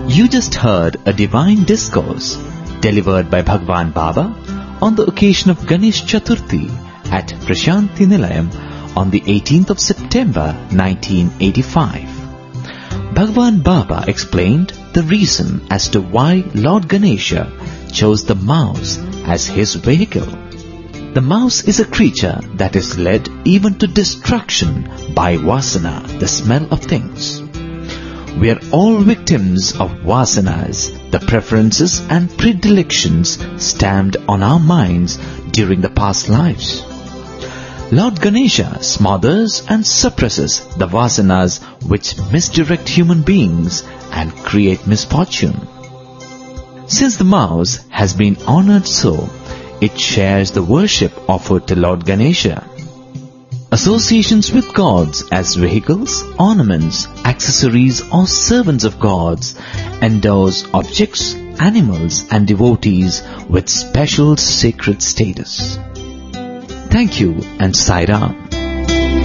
You just heard a divine discourse delivered by Bhagwan Baba on the occasion of Ganesh Chaturthi at Prashanti Nilayam on the 18th of September 1985. Bhagwan Baba explained the reason as to why Lord Ganesha chose the mouse as his vehicle. The mouse is a creature that is led even to destruction by vasana, the smell of things. We are all victims of vasanas, the preferences and predilections stamped on our minds during the past lives. Lord Ganesha smothers and suppresses the vasanas which misdirect human beings and create misfortune. Since the mouse has been honored so, it shares the worship offered to Lord Ganesha. Associations with gods as vehicles, ornaments, accessories or servants of gods endows objects, animals and devotees with special sacred status. Thank you and Sai Ram.